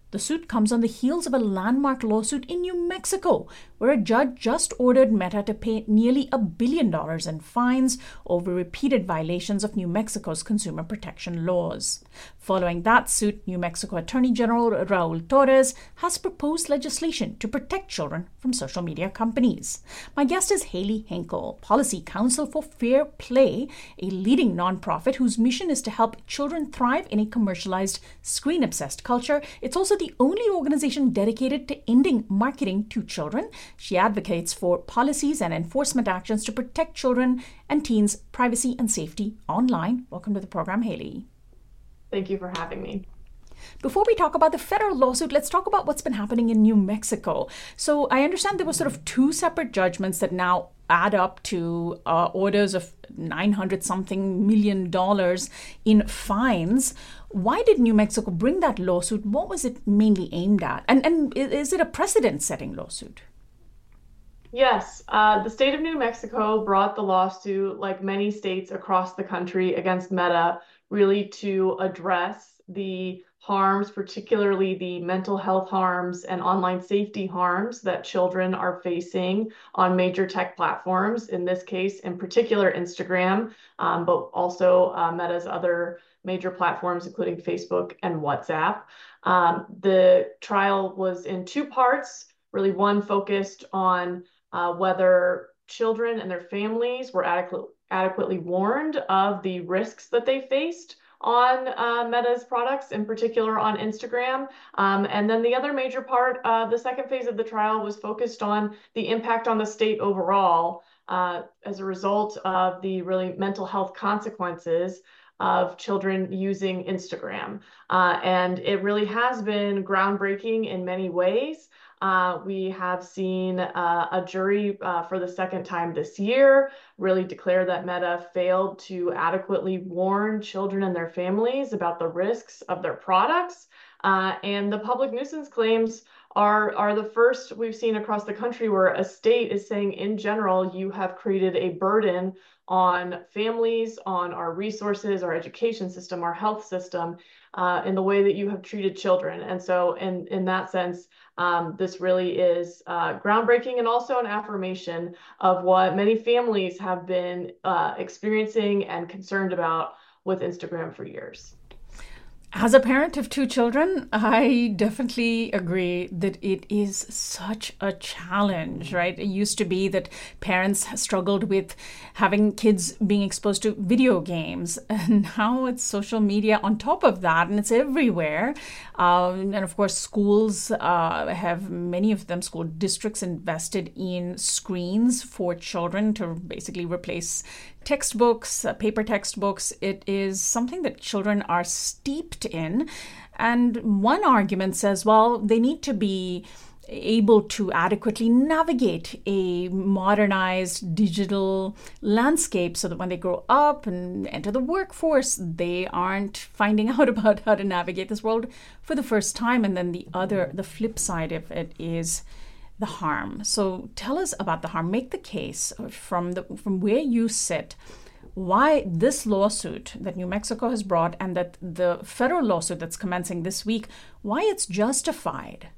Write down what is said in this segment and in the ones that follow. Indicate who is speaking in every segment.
Speaker 1: The suit comes on the heels of a landmark lawsuit in New Mexico, where a judge just ordered Meta to pay nearly $1 billion in fines over repeated violations of New Mexico's consumer protection laws. Following that suit, New Mexico Attorney General Raul Torres has proposed legislation to protect children from social media companies. My guest is Haley Hinkle, Policy Counsel for Fair Play, a leading nonprofit whose mission is to help children thrive in a commercialized, screen-obsessed culture. It's also the only organization dedicated to ending marketing to children. She advocates for policies and enforcement actions to protect children and teens' privacy and safety online. Welcome to the program, Haley.
Speaker 2: Thank you for having me.
Speaker 1: Before we talk about the federal lawsuit, let's talk about what's been happening in New Mexico. So I understand there were sort of two separate judgments that now add up to orders of $900-something million in fines. Why did New Mexico bring that lawsuit? What was it mainly aimed at? And is it a precedent-setting lawsuit?
Speaker 2: Yes, the state of New Mexico brought the lawsuit, like many states across the country, against Meta, really to address the harms, particularly the mental health harms and online safety harms that children are facing on major tech platforms, in this case, in particular, Instagram, but also Meta's other major platforms, including Facebook and WhatsApp. The trial was in two parts, really one focused on whether children and their families were adequately warned of the risks that they faced on Meta's products, in particular on Instagram. And then the other major part, the second phase of the trial, was focused on the impact on the state overall as a result of the really mental health consequences of children using Instagram. And it really has been groundbreaking in many ways. We have seen a jury for the second time this year really declare that Meta failed to adequately warn children and their families about the risks of their products. And the public nuisance claims are the first we've seen across the country where a state is saying, in general, you have created a burden on families, on our resources, our education system, our health system, in the way that you have treated children. And so in that sense, this really is groundbreaking and also an affirmation of what many families have been experiencing and concerned about with Instagram for years.
Speaker 1: As a parent of two children, I definitely agree that it is such a challenge, right? It used to be that parents struggled with having kids being exposed to video games, and now it's social media on top of that, and it's everywhere. And of course, schools have, many of them, school districts invested in screens for children to basically replace textbooks, paper textbooks. It is something that children are steeped in. And one argument says, well, they need to be able to adequately navigate a modernized digital landscape so that when they grow up and enter the workforce, they aren't finding out about how to navigate this world for the first time. And then the flip side of it is the harm. So tell us about the harm. Make the case from where you sit, why this lawsuit that New Mexico has brought and that the federal lawsuit that's commencing this week, why it's justified.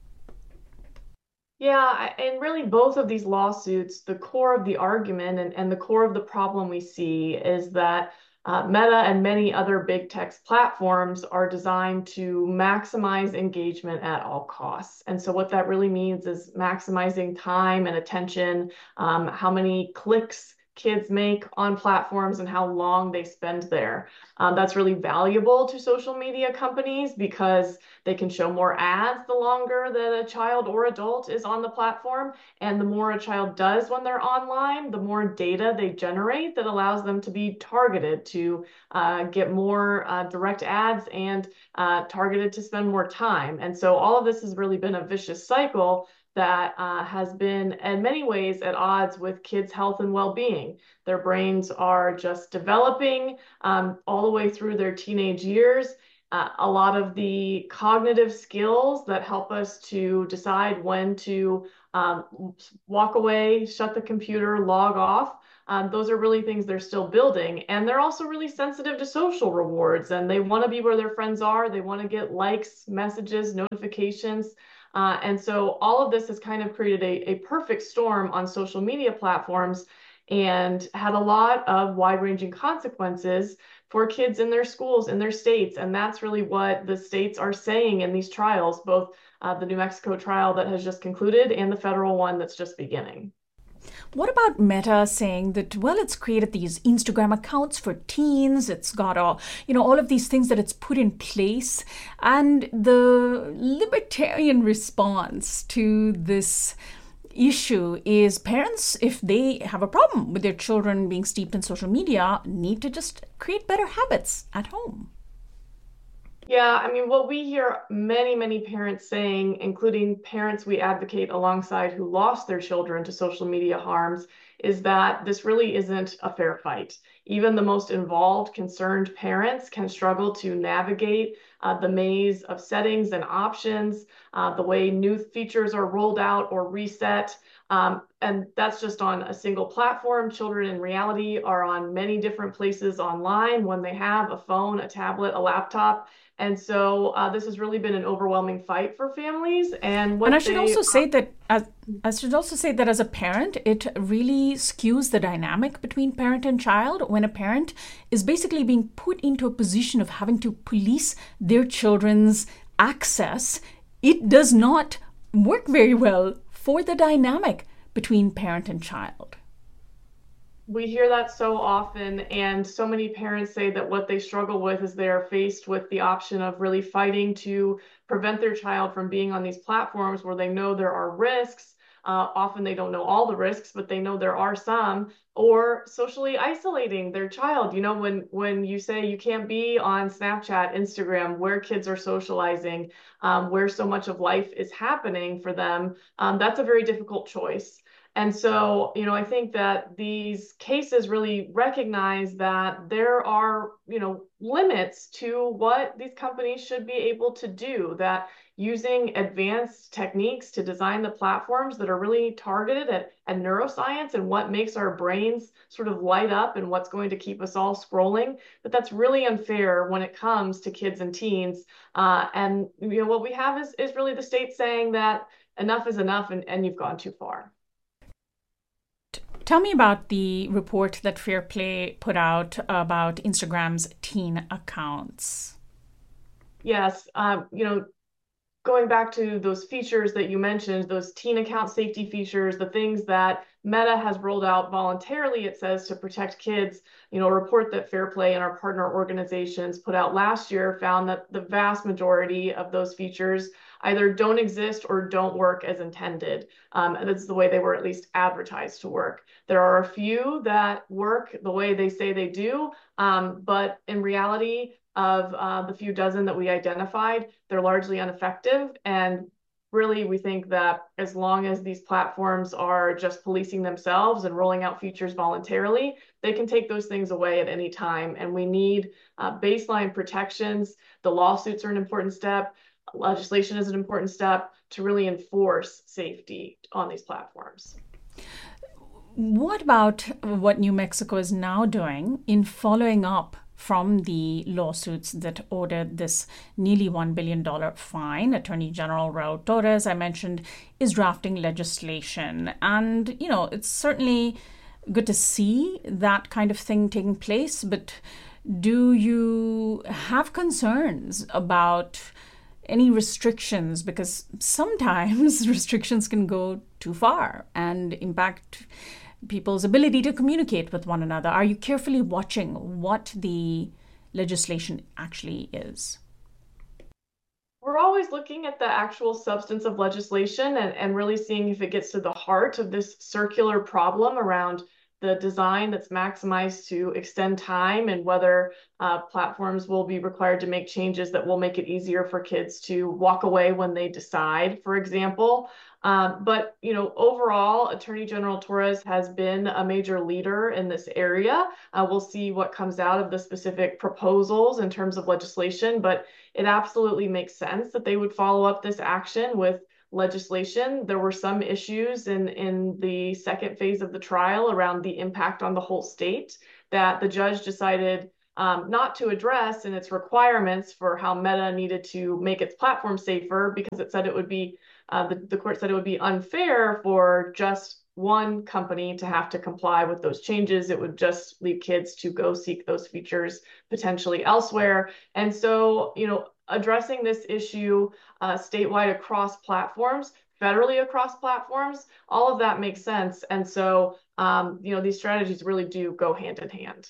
Speaker 2: Yeah, and really both of these lawsuits, the core of the argument and the core of the problem we see is that Meta and many other big tech platforms are designed to maximize engagement at all costs. And so what that really means is maximizing time and attention, how many clicks kids make on platforms and how long they spend there. That's really valuable to social media companies because they can show more ads the longer that a child or adult is on the platform. And the more a child does when they're online, the more data they generate that allows them to be targeted to get more direct ads and targeted to spend more time. And so all of this has really been a vicious cycle that has been in many ways at odds with kids' health and well-being. Their brains are just developing all the way through their teenage years. A lot of the cognitive skills that help us to decide when to walk away, shut the computer, log off, those are really things they're still building. And they're also really sensitive to social rewards, and they want to be where their friends are. They want to get likes, messages, notifications. And so all of this has kind of created a perfect storm on social media platforms and had a lot of wide-ranging consequences for kids in their schools, in their states. And that's really what the states are saying in these trials, both the New Mexico trial that has just concluded and the federal one that's just beginning.
Speaker 1: What about Meta saying that, well, it's created these Instagram accounts for teens, it's got all of these things that it's put in place, and the libertarian response to this issue is parents, if they have a problem with their children being steeped in social media, need to just create better habits at home.
Speaker 2: Yeah, I mean, what we hear many, many parents saying, including parents we advocate alongside who lost their children to social media harms, is that this really isn't a fair fight. Even the most involved, concerned parents can struggle to navigate the maze of settings and options, the way new features are rolled out or reset. And that's just on a single platform. Children in reality are on many different places online when they have a phone, a tablet, a laptop. And so this has really been an overwhelming fight for families. And
Speaker 1: I should also say that as a parent, it really skews the dynamic between parent and child when a parent is basically being put into a position of having to police their children's access. It does not work very well for the dynamic between parent and child.
Speaker 2: We hear that so often, and so many parents say that what they struggle with is they are faced with the option of really fighting to prevent their child from being on these platforms where they know there are risks. Often they don't know all the risks, but they know there are some, or socially isolating their child. You know, when you say you can't be on Snapchat, Instagram, where kids are socializing, where so much of life is happening for them, that's a very difficult choice. And so, I think that these cases really recognize that there are, limits to what these companies should be able to do, that using advanced techniques to design the platforms that are really targeted at neuroscience and what makes our brains sort of light up and what's going to keep us all scrolling, that's really unfair when it comes to kids and teens. And, what we have is really the state saying that enough is enough and you've gone too far.
Speaker 1: Tell me about the report that Fair Play put out about Instagram's teen accounts.
Speaker 2: Yes, going back to those features that you mentioned, those teen account safety features, the things that Meta has rolled out voluntarily, it says, to protect kids. A report that Fair Play and our partner organizations put out last year found that the vast majority of those features either don't exist or don't work as intended. And that's the way they were at least advertised to work. There are a few that work the way they say they do, but in reality, of the few dozen that we identified, they're largely ineffective. And really, we think that as long as these platforms are just policing themselves and rolling out features voluntarily, they can take those things away at any time. And we need baseline protections. The lawsuits are an important step. Legislation is an important step to really enforce safety on these platforms.
Speaker 1: What about what New Mexico is now doing in following up from the lawsuits that ordered this nearly $1 billion fine? Attorney General Raul Torres, I mentioned, is drafting legislation. And, it's certainly good to see that kind of thing taking place. But do you have concerns about any restrictions? Because sometimes restrictions can go too far and impact people's ability to communicate with one another. Are you carefully watching what the legislation actually is?
Speaker 2: We're always looking at the actual substance of legislation and really seeing if it gets to the heart of this circular problem around the design that's maximized to extend time, and whether platforms will be required to make changes that will make it easier for kids to walk away when they decide, for example. But overall, Attorney General Torres has been a major leader in this area. We'll see what comes out of the specific proposals in terms of legislation, but it absolutely makes sense that they would follow up this action with legislation. There were some issues in the second phase of the trial around the impact on the whole state that the judge decided not to address in its requirements for how Meta needed to make its platform safer, because it said it would be, the court said it would be unfair for just one company to have to comply with those changes. It would just leave kids to go seek those features potentially elsewhere. And so, addressing this issue statewide across platforms, federally across platforms, all of that makes sense. And so, these strategies really do go hand in hand.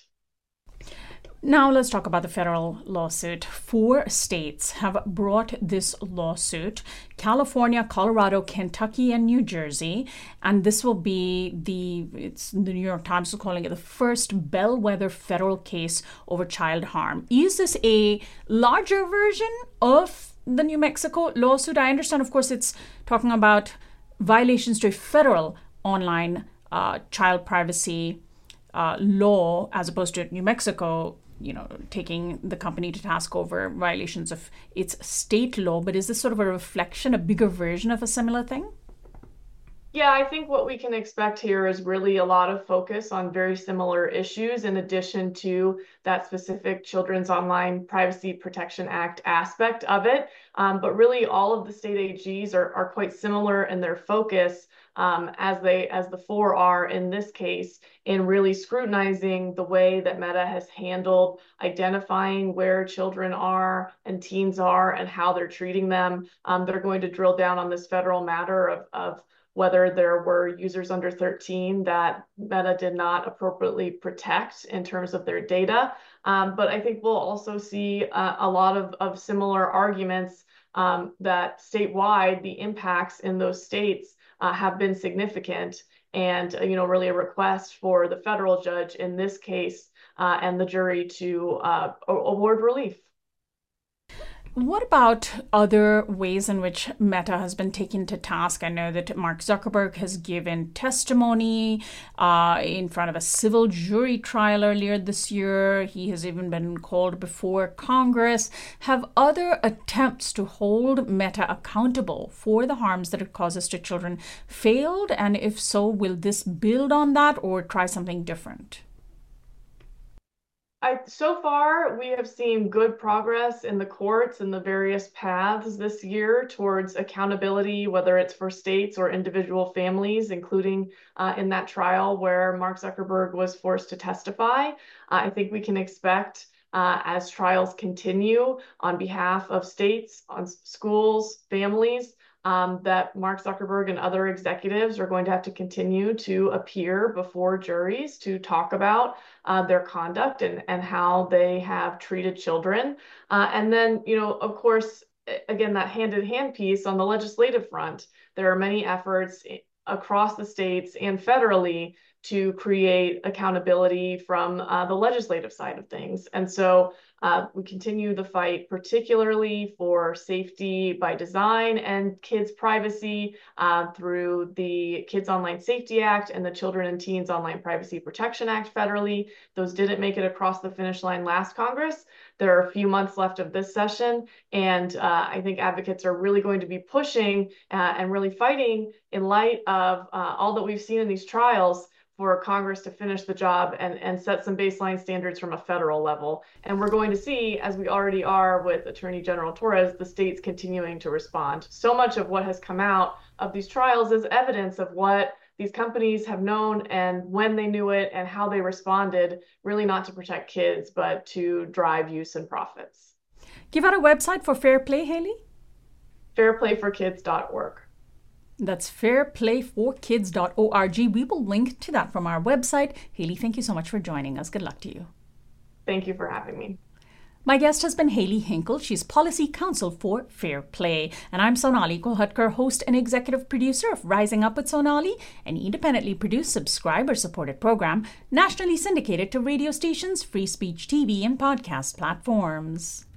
Speaker 1: Now let's talk about the federal lawsuit. 4 states have brought this lawsuit: California, Colorado, Kentucky, and New Jersey. And this will be the New York Times is calling it the first bellwether federal case over child harm. Is this a larger version of the New Mexico lawsuit? I understand, of course, it's talking about violations to a federal online child privacy law, as opposed to New Mexico taking the company to task over violations of its state law. But is this sort of a reflection, a bigger version of a similar thing?
Speaker 2: Yeah, I think what we can expect here is really a lot of focus on very similar issues in addition to that specific Children's Online Privacy Protection Act aspect of it. But really all of the state AGs are quite similar in their focus, as the 4 are in this case, in really scrutinizing the way that Meta has handled identifying where children are and teens are and how they're treating them. They're going to drill down on this federal matter of whether there were users under 13 that Meta did not appropriately protect in terms of their data. But I think we'll also see a lot of similar arguments that statewide, the impacts in those states have been significant, and really a request for the federal judge in this case and the jury to award relief.
Speaker 1: What about other ways in which Meta has been taken to task? I know that Mark Zuckerberg has given testimony in front of a civil jury trial earlier this year. He has even been called before Congress. Have other attempts to hold Meta accountable for the harms that it causes to children failed? And if so, will this build on that or try something different?
Speaker 2: So far, we have seen good progress in the courts and the various paths this year towards accountability, whether it's for states or individual families, including in that trial where Mark Zuckerberg was forced to testify. I think we can expect, as trials continue on behalf of states, on schools, families, that Mark Zuckerberg and other executives are going to have to continue to appear before juries to talk about their conduct and how they have treated children. And then, of course, again, that hand-in-hand piece on the legislative front, there are many efforts across the states and federally to create accountability from the legislative side of things. And so we continue the fight, particularly for safety by design and kids' privacy through the Kids Online Safety Act and the Children and Teens Online Privacy Protection Act federally. Those didn't make it across the finish line last Congress. There are a few months left of this session, and I think advocates are really going to be pushing and really fighting in light of all that we've seen in these trials for Congress to finish the job and set some baseline standards from a federal level. And we're going to see, as we already are with Attorney General Torres, the states continuing to respond. So much of what has come out of these trials is evidence of what these companies have known and when they knew it and how they responded, really not to protect kids, but to drive use and profits.
Speaker 1: Give out a website for Fair Play, Haley?
Speaker 2: fairplayforkids.org.
Speaker 1: That's fairplayforkids.org. We will link to that from our website. Haley, thank you so much for joining us. Good luck to you.
Speaker 2: Thank you for having me.
Speaker 1: My guest has been Haley Hinkle. She's Policy Counsel for Fair Play. And I'm Sonali Kolhatkar, host and executive producer of Rising Up with Sonali, an independently produced, subscriber-supported program nationally syndicated to radio stations, free speech TV, and podcast platforms.